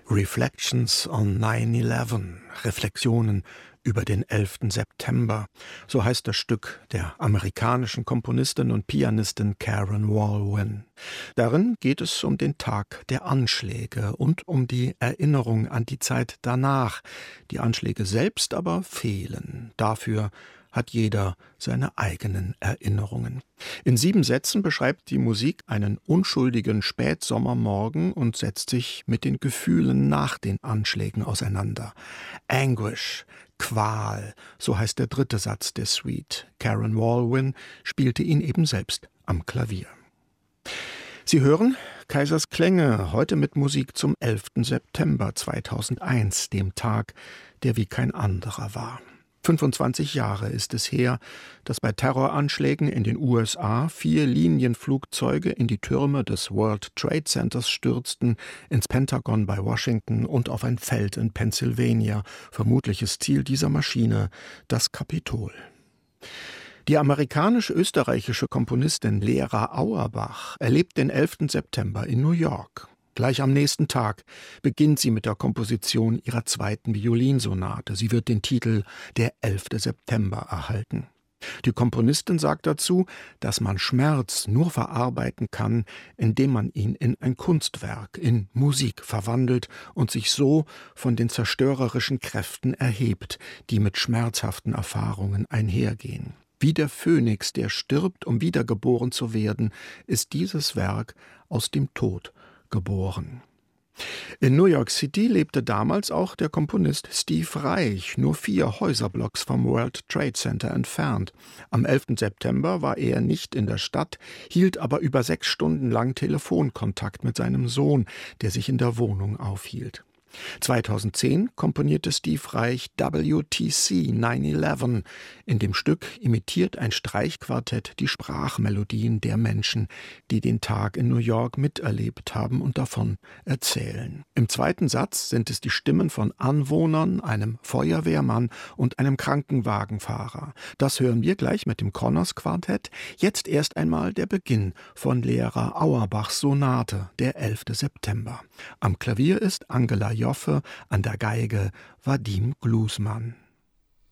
Reflections on 9/11, Reflexionen über den 11. September, so heißt das Stück der amerikanischen Komponistin und Pianistin Karen Walwyn. Darin geht es um den Tag der Anschläge und um die Erinnerung an die Zeit danach. Die Anschläge selbst aber fehlen. Dafür hat jeder seine eigenen Erinnerungen. In 7 Sätzen beschreibt die Musik einen unschuldigen Spätsommermorgen und setzt sich mit den Gefühlen nach den Anschlägen auseinander. Anguish, Qual, so heißt der 3. Satz der Suite. Karen Walwyn spielte ihn eben selbst am Klavier. Sie hören Kaisers Klänge, heute mit Musik zum 11. September 2001, dem Tag, der wie kein anderer war. 25 Jahre ist es her, dass bei Terroranschlägen in den USA 4 Linienflugzeuge in die Türme des World Trade Centers stürzten, ins Pentagon bei Washington und auf ein Feld in Pennsylvania. Vermutliches Ziel dieser Maschine, das Kapitol. Die amerikanisch-österreichische Komponistin Lera Auerbach erlebt den 11. September in New York. Gleich am nächsten Tag beginnt sie mit der Komposition ihrer 2. Violinsonate. Sie wird den Titel Der 11. September erhalten. Die Komponistin sagt dazu, dass man Schmerz nur verarbeiten kann, indem man ihn in ein Kunstwerk, in Musik verwandelt und sich so von den zerstörerischen Kräften erhebt, die mit schmerzhaften Erfahrungen einhergehen. Wie der Phönix, der stirbt, um wiedergeboren zu werden, ist dieses Werk aus dem Tod geboren. In New York City lebte damals auch der Komponist Steve Reich, nur 4 Häuserblocks vom World Trade Center entfernt. Am 11. September war er nicht in der Stadt, hielt aber über 6 Stunden lang Telefonkontakt mit seinem Sohn, der sich in der Wohnung aufhielt. 2010 komponierte Steve Reich WTC 9/11. In dem Stück imitiert ein Streichquartett die Sprachmelodien der Menschen, die den Tag in New York miterlebt haben und davon erzählen. Im 2. Satz sind es die Stimmen von Anwohnern, einem Feuerwehrmann und einem Krankenwagenfahrer. Das hören wir gleich mit dem Connors Quartett. Jetzt erst einmal der Beginn von Lera Auerbachs Sonate, der 11. September. Am Klavier ist Angela Joffe, an der Geige Vadim Glusman.